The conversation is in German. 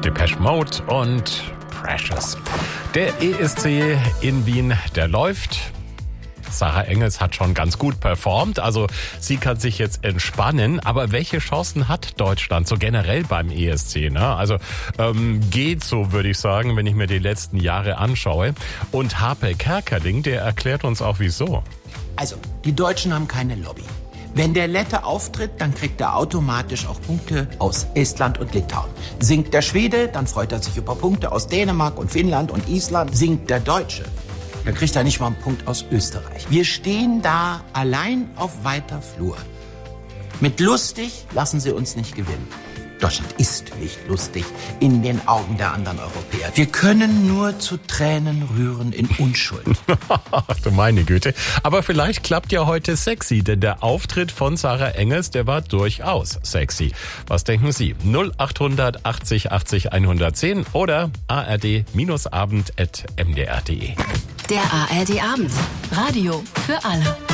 Depeche Mode und Precious. Der ESC in Wien, der läuft. Sarah Engels hat schon ganz gut performt, also sie kann sich jetzt entspannen. Aber welche Chancen hat Deutschland so generell beim ESC? Ne? Also geht so, würde ich sagen, wenn ich mir die letzten Jahre anschaue. Und Harpe Kerkeling, der erklärt uns auch wieso. Also, die Deutschen haben keine Lobby. Wenn der Lette auftritt, dann kriegt er automatisch auch Punkte aus Estland und Litauen. Singt der Schwede, dann freut er sich über Punkte aus Dänemark und Finnland und Island. Singt der Deutsche, dann kriegt er nicht mal einen Punkt aus Österreich. Wir stehen da allein auf weiter Flur. Mit lustig lassen sie uns nicht gewinnen. Deutschland ist nicht lustig in den Augen der anderen Europäer. Wir können nur zu Tränen rühren in Unschuld. Ach du meine Güte. Aber vielleicht klappt ja heute sexy, denn der Auftritt von Sarah Engels, der war durchaus sexy. Was denken Sie? 0800 80 80 110 oder ard-abend@mdr.de. Der ARD Abend. Radio für alle.